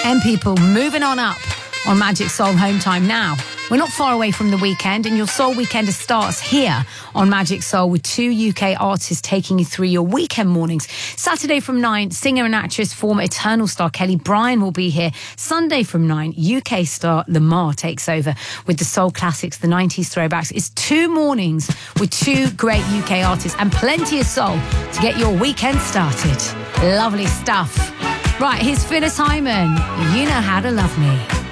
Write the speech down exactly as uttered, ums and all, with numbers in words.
And people, moving on up on Magic Soul Home Time now. We're not far away from the weekend, and your Soul Weekender starts here on Magic Soul with two U K artists taking you through your weekend mornings. Saturday from nine, singer and actress, former Eternal star Kelly Bryan will be here. Sunday from nine, U K star Lamar takes over with the soul classics, the nineties throwbacks. It's two mornings with two great U K artists and plenty of soul to get your weekend started. Lovely stuff. Right, here's Phyllis Hyman. You Know How to Love Me.